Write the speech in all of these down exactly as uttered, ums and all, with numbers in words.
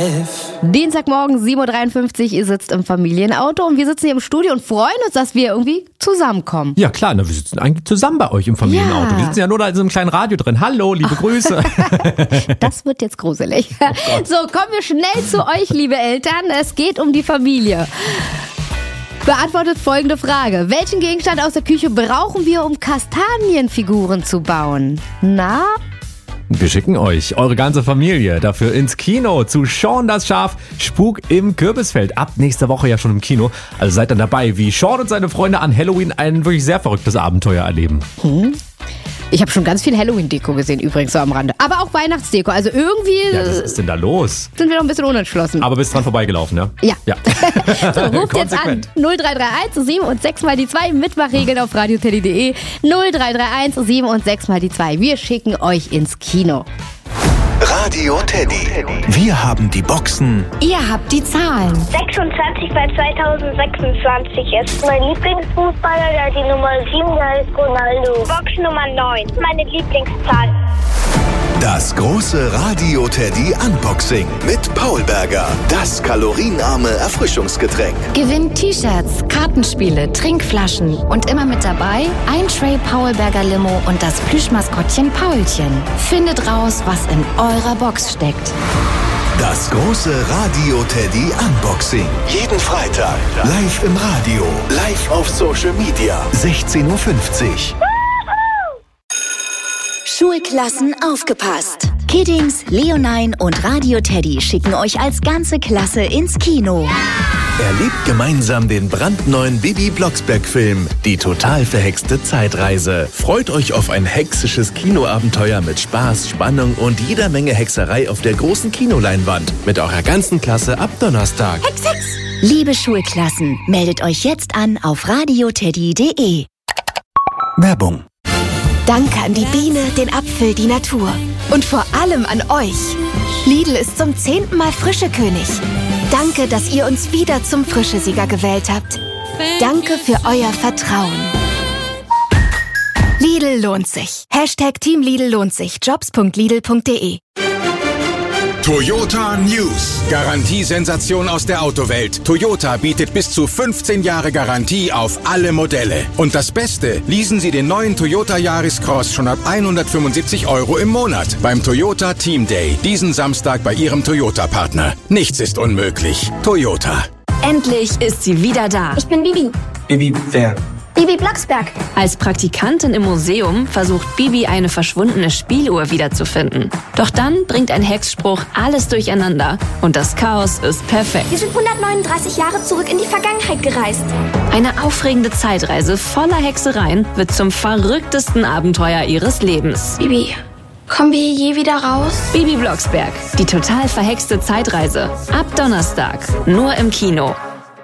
life. Dienstagmorgen, sieben Uhr dreiundfünfzig, ihr sitzt im Familienauto und wir sitzen hier im Studio und freuen uns, dass wir irgendwie zusammenkommen. Ja klar, na, wir sitzen eigentlich zusammen bei euch im Familienauto. Ja. Wir sitzen ja nur da in so einem kleinen Radio drin. Hallo, liebe Grüße. Das wird jetzt gruselig. Oh so, kommen wir schnell zu euch, liebe Eltern. Es geht um die Familie. Beantwortet folgende Frage. Welchen Gegenstand aus der Küche brauchen wir, um Kastanienfiguren zu bauen? Na? Wir schicken euch eure ganze Familie dafür ins Kino zu Sean das Schaf, Spuk im Kürbisfeld. Ab nächster Woche ja schon im Kino. Also seid dann dabei, wie Sean und seine Freunde an Halloween ein wirklich sehr verrücktes Abenteuer erleben. Hm. Ich habe schon ganz viel Halloween-Deko gesehen, übrigens so am Rande. Aber auch Weihnachtsdeko. Also irgendwie Ja, was ist denn da los? sind wir noch ein bisschen unentschlossen. Aber bist dran vorbeigelaufen, ja? Ja. ja. So, ruft jetzt an. null drei drei eins sieben und sechs mal die zwei. Mitmachregeln auf radioteddy punkt de. null drei drei eins sieben und sechs mal die zwei. Wir schicken euch ins Kino. Radio Teddy. Wir haben die Boxen. Ihr habt die Zahlen. sechsundzwanzig bei zweitausendsechsundzwanzig ist mein Lieblingsfußballer, der die Nummer sieben, der ist Ronaldo. Box Nummer neun, meine Lieblingszahl. Das große Radio Teddy Unboxing mit Paul Berger. Das kalorienarme Erfrischungsgetränk. Gewinnt T-Shirts, Kartenspiele, Trinkflaschen und immer mit dabei ein Tray Paul Berger Limo und das Plüschmaskottchen Paulchen. Findet raus, was in eurer Box steckt. Das große Radio Teddy Unboxing. Jeden Freitag. Live im Radio. Live auf Social Media. sechzehn Uhr fünfzig. Schulklassen aufgepasst. Kiddings, Leonine und Radio Teddy schicken euch als ganze Klasse ins Kino. Erlebt gemeinsam den brandneuen Bibi Blocksberg-Film Die total verhexte Zeitreise. Freut euch auf ein hexisches Kinoabenteuer mit Spaß, Spannung und jeder Menge Hexerei auf der großen Kinoleinwand. Mit eurer ganzen Klasse ab Donnerstag. Hex, Hex! Liebe Schulklassen, meldet euch jetzt an auf radioteddy punkt de. Werbung. Danke an die Biene, den Apfel, die Natur. Und vor allem an euch. Lidl ist zum zehnten Mal Frischekönig. Danke, dass ihr uns wieder zum Frischesieger gewählt habt. Danke für euer Vertrauen. Lidl lohnt sich. Hashtag Team Lidl lohnt sich. jobs punkt lidl punkt de. Toyota News. Garantiesensation aus der Autowelt. Toyota bietet bis zu fünfzehn Jahre Garantie auf alle Modelle. Und das Beste, leasen Sie den neuen Toyota Yaris Cross schon ab hundertfünfundsiebzig Euro im Monat beim Toyota Team Day. Diesen Samstag bei Ihrem Toyota-Partner. Nichts ist unmöglich. Toyota. Endlich ist sie wieder da. Ich bin Bibi. Bibi, wer? Bibi Blocksberg. Als Praktikantin im Museum versucht Bibi eine verschwundene Spieluhr wiederzufinden. Doch dann bringt ein Hexspruch alles durcheinander und das Chaos ist perfekt. Wir sind hundertneununddreißig Jahre zurück in die Vergangenheit gereist. Eine aufregende Zeitreise voller Hexereien wird zum verrücktesten Abenteuer ihres Lebens. Bibi, kommen wir hier je wieder raus? Bibi Blocksberg, die total verhexte Zeitreise. Ab Donnerstag, nur im Kino.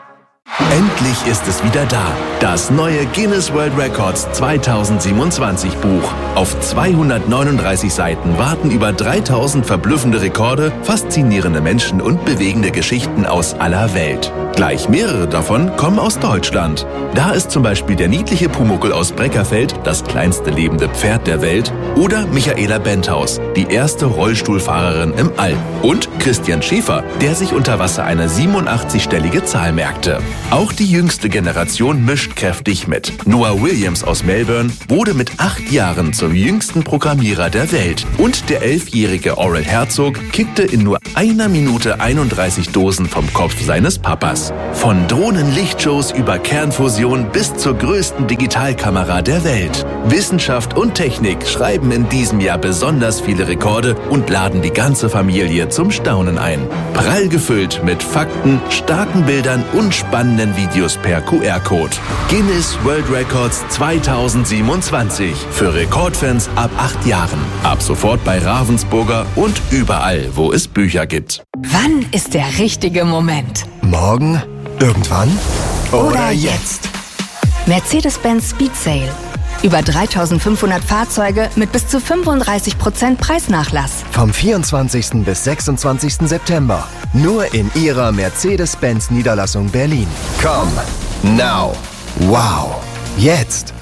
Endlich ist es wieder da. Das neue Guinness World Records zweitausendsiebenundzwanzig Buch. Auf zweihundertneununddreißig Seiten warten über dreitausend verblüffende Rekorde, faszinierende Menschen und bewegende Geschichten aus aller Welt. Gleich mehrere davon kommen aus Deutschland. Da ist zum Beispiel der niedliche Pumuckl aus Breckerfeld, das kleinste lebende Pferd der Welt, oder Michaela Benthaus, die erste Rollstuhlfahrerin im All. Und Christian Schäfer, der sich unter Wasser eine siebenundachtzigstellige Zahl merkte. Auch die jüngste Generation mischt kräftig mit. Noah Williams aus Melbourne wurde mit acht Jahren zum jüngsten Programmierer der Welt. Und der elfjährige Oral Herzog kickte in nur einer Minute einunddreißig Dosen vom Kopf seines Papas. Von Drohnenlichtshows über Kernfusion bis zur größten Digitalkamera der Welt. Wissenschaft und Technik schreiben in diesem Jahr besonders viele Rekorde und laden die ganze Familie zum Staunen ein. Prall gefüllt mit Fakten, starken Bildern und spannenden Videos per Q R-Code. Guinness World Records zweitausendsiebenundzwanzig. Für Rekordfans ab acht Jahren. Ab sofort bei Ravensburger und überall, wo es Bücher gibt. Wann ist der richtige Moment? Morgen? Irgendwann? Oder, Oder jetzt? Mercedes-Benz Speed Sale. Über dreitausendfünfhundert Fahrzeuge mit bis zu fünfunddreißig Prozent Preisnachlass. Vom vierundzwanzigsten bis sechsundzwanzigsten September. Nur in Ihrer Mercedes-Benz Niederlassung Berlin. Come now. Wow. Jetzt.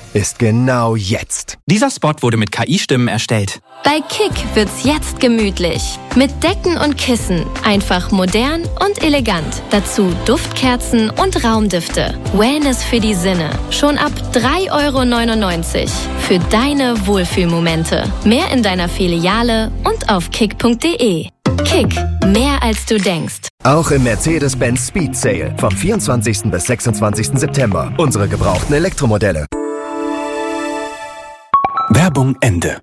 ist genau jetzt. Dieser Spot wurde mit K I-Stimmen erstellt. Bei Kick wird's jetzt gemütlich. Mit Decken und Kissen. Einfach modern und elegant. Dazu Duftkerzen und Raumdüfte. Wellness für die Sinne. Schon ab drei Euro neunundneunzig. Für deine Wohlfühlmomente. Mehr in deiner Filiale und auf kick punkt de. Kick. Mehr als du denkst. Auch im Mercedes-Benz Speed Sale vom vierundzwanzigsten bis sechsundzwanzigsten September. Unsere gebrauchten Elektromodelle. Werbung Ende.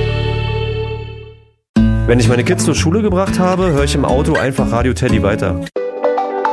Wenn ich meine Kids zur Schule gebracht habe, höre ich im Auto einfach Radio Teddy weiter.